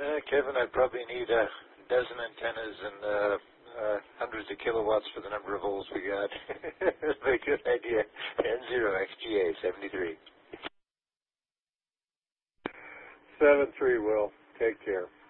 Kevin, I'd probably need a dozen antennas and hundreds of kilowatts for the number of holes we got. Very good idea. N0XGA 73. 7-3, Will. Take care.